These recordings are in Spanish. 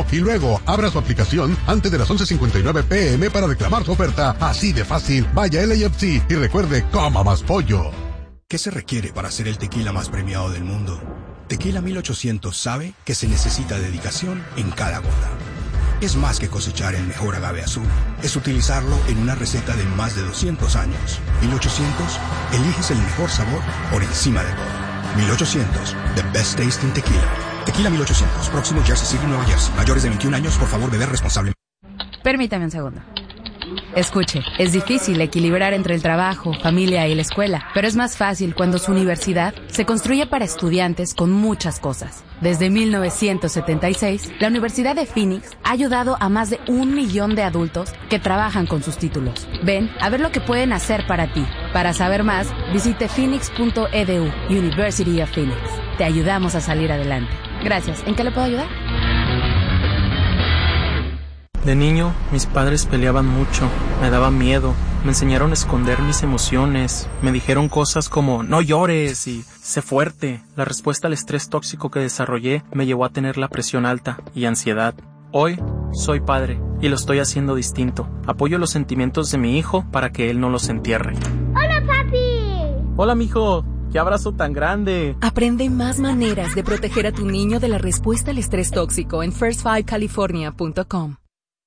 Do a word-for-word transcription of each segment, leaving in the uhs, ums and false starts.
y luego abra su aplicación antes de las once cincuenta y nueve pm para reclamar su oferta. Así de fácil. Vaya a L A F C y recuerde, coma más pollo. ¿Qué se requiere para ser el tequila más premiado del mundo? Tequila mil ochocientos sabe que se necesita dedicación en cada gota. Es más que cosechar el mejor agave azul. Es utilizarlo en una receta de más de doscientos años. mil ochocientos, eliges el mejor sabor por encima de todo. mil ochocientos, the best tasting tequila. Tequila mil ochocientos, próximo Jersey City, Nueva Jersey. Mayores de veintiún años, por favor, beber responsablemente. Permítame un segundo. Escuche, es difícil equilibrar entre el trabajo, familia y la escuela, pero es más fácil cuando su universidad se construye para estudiantes con muchas cosas. Desde mil novecientos setenta y seis, la Universidad de Phoenix ha ayudado a más de un millón de adultos que trabajan con sus títulos. Ven a ver lo que pueden hacer para ti. Para saber más, visite phoenix punto e d u, University of Phoenix. Te ayudamos a salir adelante. Gracias. ¿En qué le puedo ayudar? De niño, mis padres peleaban mucho, me daba miedo, me enseñaron a esconder mis emociones, me dijeron cosas como no llores y sé fuerte. La respuesta al estrés tóxico que desarrollé me llevó a tener la presión alta y ansiedad. Hoy soy padre y lo estoy haciendo distinto. Apoyo los sentimientos de mi hijo para que él no los entierre. ¡Hola, papi! Hola, mijo. ¡Qué abrazo tan grande! Aprende más maneras de proteger a tu niño de la respuesta al estrés tóxico en first five california punto com.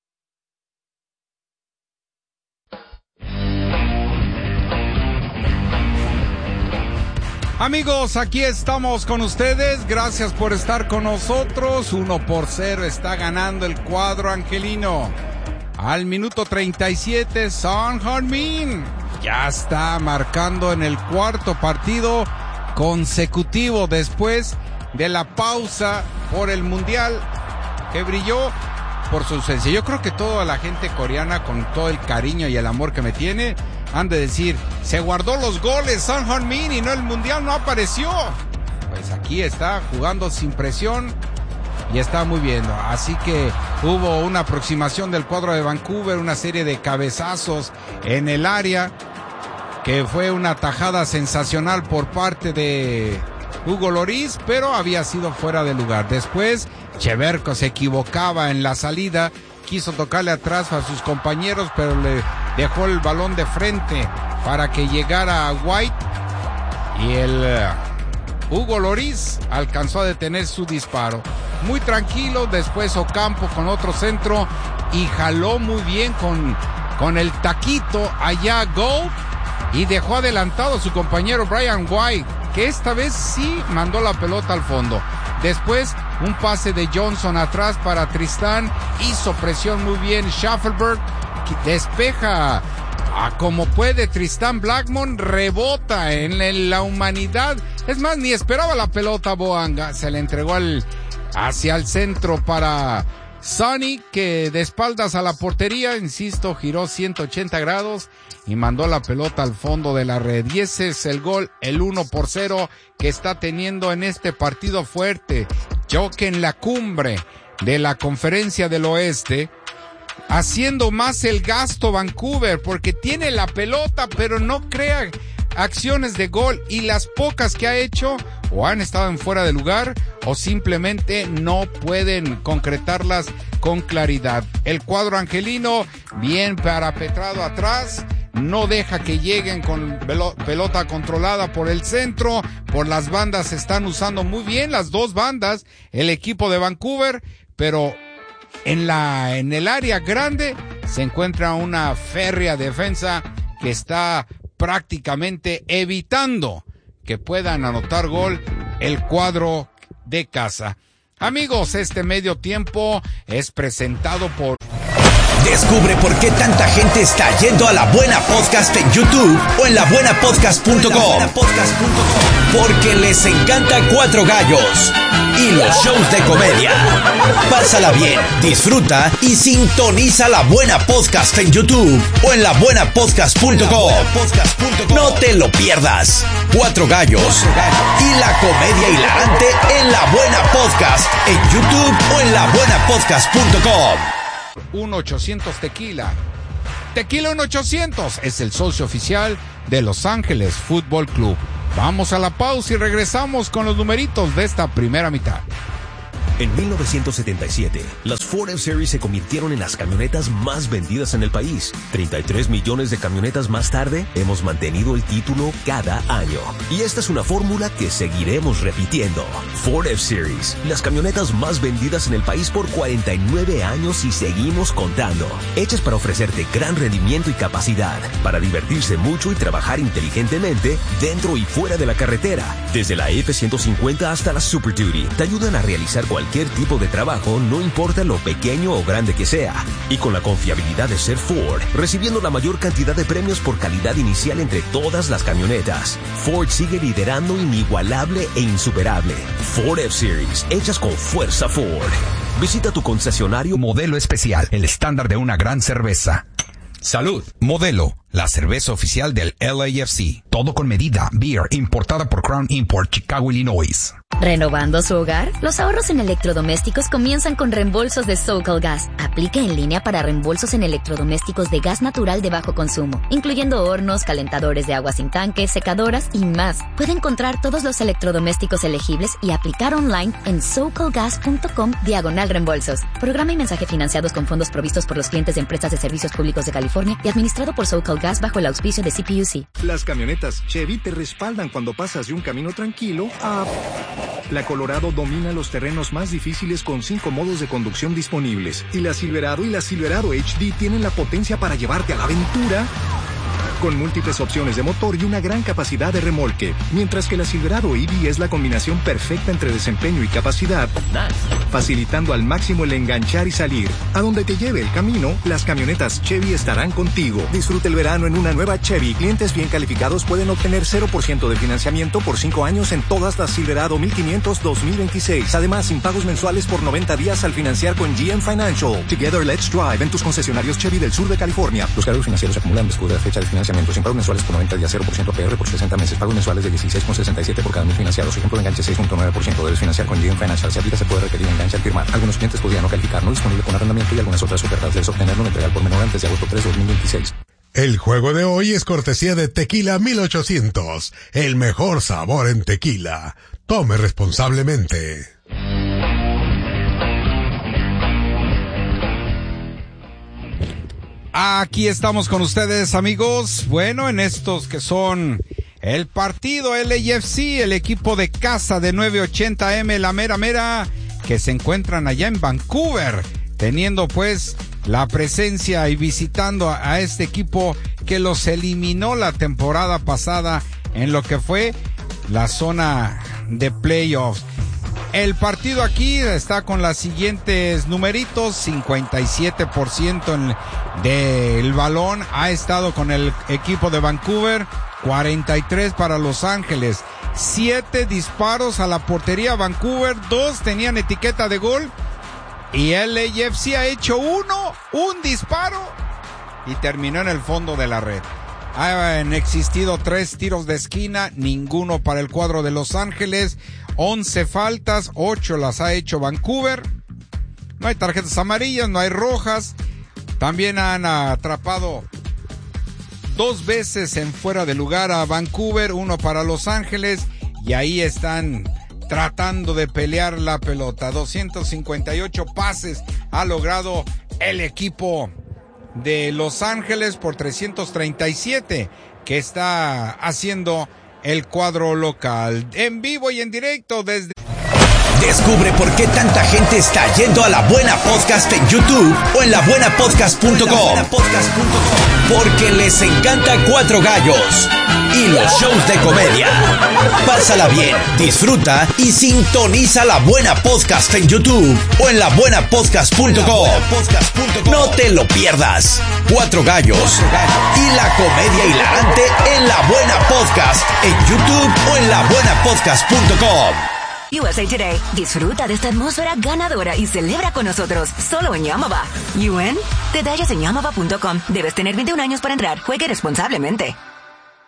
Amigos, aquí estamos con ustedes. Gracias por estar con nosotros. Uno por cero está ganando el cuadro angelino. Al minuto treinta y siete, Son Heung-min ya está marcando en el cuarto partido consecutivo después de la pausa por el Mundial, que brilló por su ausencia. Yo creo que toda la gente coreana, con todo el cariño y el amor que me tiene, han de decir, se guardó los goles Son Heung-min y no, el Mundial no apareció. Pues aquí está jugando sin presión y está muy bien. Así que hubo una aproximación del cuadro de Vancouver, una serie de cabezazos en el área, que fue una tajada sensacional por parte de Hugo Lloris, pero había sido fuera de lugar. Después, Cheverko se equivocaba en la salida, quiso tocarle atrás a sus compañeros, pero le dejó el balón de frente para que llegara a White, y el uh, Hugo Lloris alcanzó a detener su disparo. Muy tranquilo. Después Ocampo con otro centro y jaló muy bien con, con el taquito allá Gold, y dejó adelantado a su compañero Brian White, que esta vez sí mandó la pelota al fondo. Después un pase de Johnson atrás para Tristán, hizo presión muy bien Schaffelberg, despeja a como puede Tristán Blackmon, rebota en la humanidad. Es más, ni esperaba la pelota Boanga, se le entregó al, hacia el centro para Sonny, que de espaldas a la portería, insisto, giró ciento ochenta grados y mandó la pelota al fondo de la red. Y ese es el gol, el uno por cero que está teniendo en este partido fuerte. Choque en la cumbre de la Conferencia del Oeste, haciendo más el gasto Vancouver, porque tiene la pelota pero no crea acciones de gol, y las pocas que ha hecho o han estado en fuera de lugar o simplemente no pueden concretarlas con claridad. El cuadro angelino bien parapetrado atrás, no deja que lleguen con pelota controlada por el centro. Por las bandas se están usando muy bien las dos bandas el equipo de Vancouver, pero en la en el área grande se encuentra una férrea defensa que está prácticamente evitando que puedan anotar gol el cuadro de casa. Amigos, este medio tiempo es presentado por... Descubre por qué tanta gente está yendo a La Buena Podcast en YouTube o en la buena podcast punto com. Porque les encanta Cuatro Gallos y los shows de comedia. Pásala bien, disfruta y sintoniza La Buena Podcast en YouTube o en la buena podcast punto com. No te lo pierdas. Cuatro Gallos y la comedia hilarante en La Buena Podcast en YouTube o en la buena podcast punto com. uno ochocientos Tequila. Tequila uno ochocientos es el socio oficial de Los Ángeles Fútbol Club. Vamos a la pausa y regresamos con los numeritos de esta primera mitad. En mil novecientos setenta y siete, las Ford F-Series se convirtieron en las camionetas más vendidas en el país. treinta y tres millones de camionetas más tarde, hemos mantenido el título cada año. Y esta es una fórmula que seguiremos repitiendo. Ford F-Series, las camionetas más vendidas en el país por cuarenta y nueve años y seguimos contando. Hechas para ofrecerte gran rendimiento y capacidad, para divertirse mucho y trabajar inteligentemente dentro y fuera de la carretera. Desde la F ciento cincuenta hasta la Super Duty, te ayudan a realizar cualquier tipo de trabajo, no importa lo pequeño o grande que sea. Y con la confiabilidad de ser Ford, recibiendo la mayor cantidad de premios por calidad inicial entre todas las camionetas. Ford sigue liderando inigualable e insuperable. Ford F-Series, hechas con fuerza Ford. Visita tu concesionario. Modelo Especial, el estándar de una gran cerveza. Salud. Modelo, la cerveza oficial del L A F C. Todo con medida. Beer, importada por Crown Import, Chicago, Illinois. ¿Renovando su hogar? Los ahorros en electrodomésticos comienzan con reembolsos de SoCal Gas. Aplica en línea para reembolsos en electrodomésticos de gas natural de bajo consumo, incluyendo hornos, calentadores de agua sin tanque, secadoras y más. Puede encontrar todos los electrodomésticos elegibles y aplicar online en socalgas.com diagonal reembolsos. Programa y mensaje financiados con fondos provistos por los clientes de empresas de servicios públicos de California y administrado por SoCal Gas bajo el auspicio de C P U C. Las camionetas Chevy te respaldan cuando pasas de un camino tranquilo a... La Colorado domina los terrenos más difíciles con cinco modos de conducción disponibles. Y la Silverado y la Silverado H D tienen la potencia para llevarte a la aventura con múltiples opciones de motor y una gran capacidad de remolque. Mientras que la Silverado E V es la combinación perfecta entre desempeño y capacidad, facilitando al máximo el enganchar y salir. A donde te lleve el camino, las camionetas Chevy estarán contigo. Disfruta el verano en una nueva Chevy. Clientes bien calificados pueden obtener cero por ciento de financiamiento por cinco años en todas las Silverado mil quinientos dos mil veintiséis. Además, sin pagos mensuales por noventa días al financiar con G M Financial. Together, let's drive en tus concesionarios Chevy del sur de California. Los cargos financieros se acumulan después de la fecha de financiamiento. Sin pagos mensuales por noventa días, cero por ciento A P R por sesenta meses. Pagos mensuales de dieciséis con sesenta y siete por cada mil financiados. Ejemplo de enganche seis punto nueve por ciento. Debes financiar con G M Financial. Si aplica, se puede requerir enganche al firmar. Algunos clientes podrían no calificar. No disponible con arrendamiento y algunas otras ofertas. Debes obtenerlo en entregar por menor antes de agosto tres de dos mil veintiséis. El juego de hoy es cortesía de Tequila mil ochocientos. El mejor sabor en tequila. Tome responsablemente. Aquí estamos con ustedes, amigos. Bueno, en estos que son el partido L A F C, el equipo de casa de nueve ochenta M, la mera mera, que se encuentran allá en Vancouver, teniendo pues la presencia y visitando a, a este equipo que los eliminó la temporada pasada en lo que fue la zona de playoffs. El partido aquí está con los siguientes numeritos: cincuenta y siete por ciento en, del balón ha estado con el equipo de Vancouver, cuarenta y tres para Los Ángeles, siete disparos a la portería Vancouver, dos tenían etiqueta de gol, y L A F C ha hecho uno, un disparo, y terminó en el fondo de la red. Han existido tres tiros de esquina, ninguno para el cuadro de Los Ángeles, once faltas, ocho las ha hecho Vancouver. No hay tarjetas amarillas, no hay rojas. También han atrapado dos veces en fuera de lugar a Vancouver, uno para Los Ángeles, y ahí están tratando de pelear la pelota. doscientos cincuenta y ocho pases ha logrado el equipo de Los Ángeles por trescientos treinta y siete que está haciendo el cuadro local. En vivo y en directo desde... Descubre por qué tanta gente está yendo a La Buena Podcast en YouTube o en la buena podcast punto com. Porque les encanta Cuatro Gallos y los shows de comedia. Pásala bien, disfruta y sintoniza La Buena Podcast en YouTube o en la buena podcast punto com. No te lo pierdas. Cuatro Gallos y la comedia hilarante en La Buena Podcast en YouTube o en la buena podcast punto com. U S A Today. Disfruta de esta atmósfera ganadora y celebra con nosotros solo en Yamava. ¿U N? Detalles en yamava punto com. Debes tener veintiún años para entrar. Juegue responsablemente.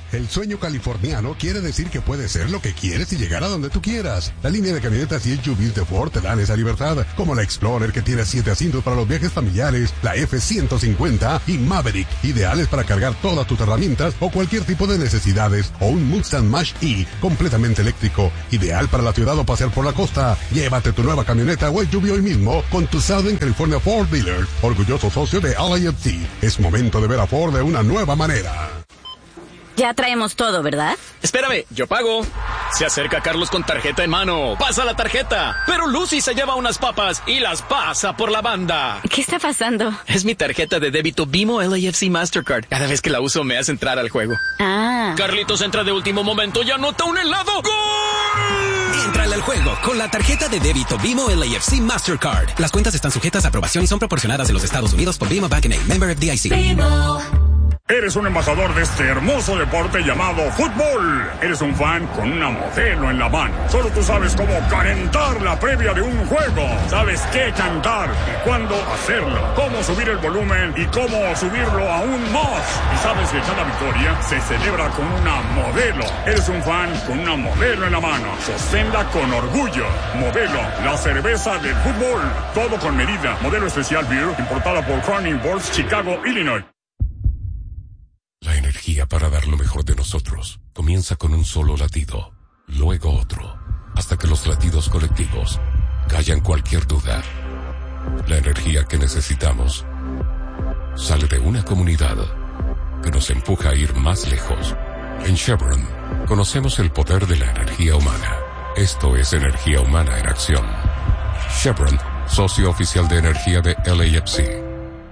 El sueño californiano quiere decir que puedes ser lo que quieres y llegar a donde tú quieras. La línea de camionetas y S U Vs de Ford te dan esa libertad, como la Explorer que tiene siete asientos para los viajes familiares, la F ciento cincuenta y Maverick, ideales para cargar todas tus herramientas o cualquier tipo de necesidades, o un Mustang Mach-E completamente eléctrico, ideal para la ciudad o pasear por la costa. Llévate tu nueva camioneta o S U V hoy mismo con tu Southern California Ford Dealer, orgulloso socio de L A F C. Es momento de ver a Ford de una nueva manera. Ya traemos todo, ¿verdad? Espérame, yo pago. Se acerca Carlos con tarjeta en mano. Pasa la tarjeta. Pero Lucy se lleva unas papas y las pasa por la banda. ¿Qué está pasando? Es mi tarjeta de débito Bimo L A F C Mastercard. Cada vez que la uso me hace entrar al juego. Ah. Carlitos entra de último momento y anota un helado. ¡Gol! Entrale al juego con la tarjeta de débito Bimo L A F C Mastercard. Las cuentas están sujetas a aprobación y son proporcionadas en los Estados Unidos por Bimo Bank N A, member F D I C. Bimo. Eres un embajador de este hermoso deporte llamado fútbol. Eres un fan con una modelo en la mano. Solo tú sabes cómo calentar la previa de un juego. Sabes qué cantar y cuándo hacerlo. Cómo subir el volumen y cómo subirlo aún más. Y sabes que cada victoria se celebra con una modelo. Eres un fan con una modelo en la mano. Sosténla con orgullo. Modelo, la cerveza del fútbol. Todo con medida. Modelo especial beer importada por Crown Imports, Chicago, Illinois. La energía para dar lo mejor de nosotros comienza con un solo latido, luego otro, hasta que los latidos colectivos callan cualquier duda. La energía que necesitamos sale de una comunidad que nos empuja a ir más lejos. En Chevron conocemos el poder de la energía humana. Esto es energía humana en acción. Chevron, socio oficial de energía de L A F C.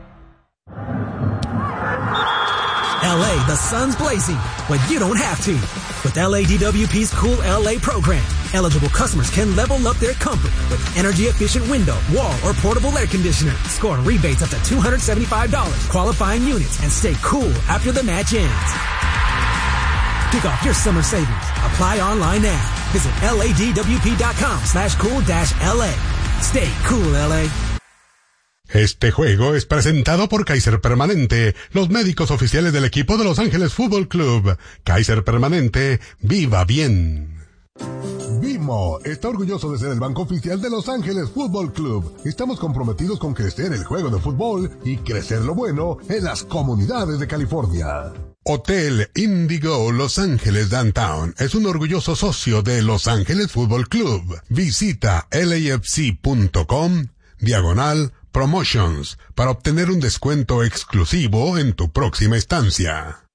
L A, the sun's blazing, but you don't have to. With L A D W P's Cool L A program, eligible customers can level up their comfort with energy-efficient window, wall, or portable air conditioner. Score rebates up to two hundred seventy-five dollars, qualifying units, and stay cool after the match ends. Kick off your summer savings. Apply online now. Visit ladwp.com slash cool dash LA. Stay cool, L A. Este juego es presentado por Kaiser Permanente, los médicos oficiales del equipo de Los Ángeles Fútbol Club. Kaiser Permanente, ¡viva bien! Bimo está orgulloso de ser el banco oficial de Los Ángeles Fútbol Club. Estamos comprometidos con crecer el juego de fútbol y crecer lo bueno en las comunidades de California. Hotel Indigo Los Ángeles Downtown es un orgulloso socio de Los Ángeles Fútbol Club. Visita lafc.com, diagonal, Promotions para obtener un descuento exclusivo en tu próxima estancia.